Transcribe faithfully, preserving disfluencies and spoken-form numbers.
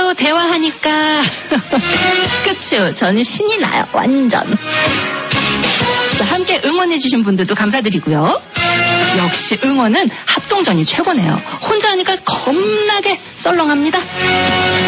또 대화하니까 그쵸. 저는 신이 나요. 완전. 자, 함께 응원해주신 분들도 감사드리고요. 역시 응원은 합동전이 최고네요. 혼자 하니까 겁나게 썰렁합니다.